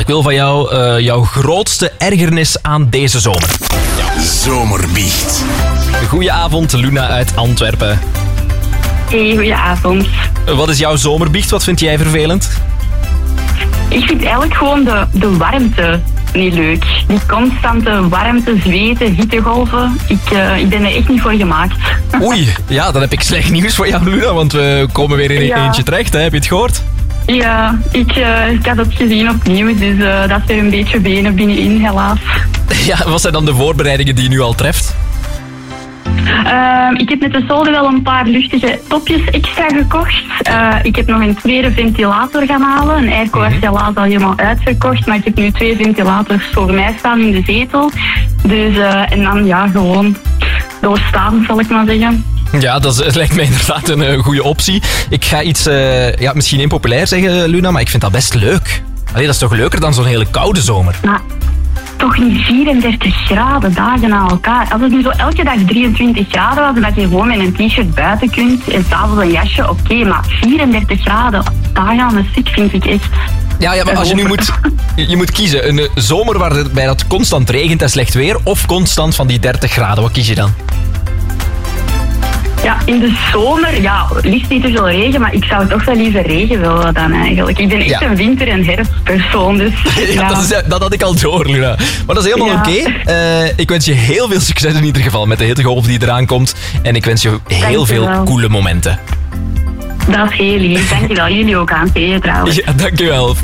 ik wil van jou jouw grootste ergernis aan deze zomer. Zomerbiecht. Goedenavond, Luna uit Antwerpen. Hey, goedenavond. Wat is jouw zomerbiecht? Wat vind jij vervelend? Ik vind eigenlijk gewoon de warmte niet leuk. Die constante warmte, zweten, hittegolven. Ik ben er echt niet voor gemaakt. Oei, ja, dan heb ik slecht nieuws voor jou, Luna, want we komen weer in eentje terecht. Hè? Heb je het gehoord? Ja, ik had het gezien op nieuws, dus dat is er een beetje benen binnenin, helaas. Ja, wat zijn dan de voorbereidingen die je nu al treft? Ik heb met de solde wel een paar luchtige topjes extra gekocht. Ik heb nog een tweede ventilator gaan halen. Een airco was helaas al helemaal uitverkocht, maar ik heb nu 2 ventilators voor mij staan in de zetel. Dus, en dan gewoon doorstaan, zal ik maar zeggen. Ja, dat lijkt mij inderdaad een goede optie. Ik ga iets, misschien impopulair zeggen, Luna, maar ik vind dat best leuk. Allee, dat is toch leuker dan zo'n hele koude zomer? Maar toch niet 34 graden dagen na elkaar. Als het nu zo elke dag 23 graden was en dat je gewoon met een t-shirt buiten kunt en s'avonds een jasje, oké, maar 34 graden dagen aan een stuk vind ik echt... Ja, maar als je nu je moet kiezen, een zomer waarbij dat constant regent en slecht weer, of constant van die 30 graden, wat kies je dan? Ja, in de zomer, liefst niet te veel regen, maar ik zou toch wel liever regen willen dan eigenlijk. Ik ben echt een winter- en herfstpersoon, dus... Dat had ik al door, Luna. Maar dat is helemaal oké. Ik wens je heel veel succes in ieder geval met de hittegolf die eraan komt. En ik wens je heel veel coole momenten. Dat is heel lief. Dankjewel. Jullie ook aan het trouwens. Ja, dankjewel.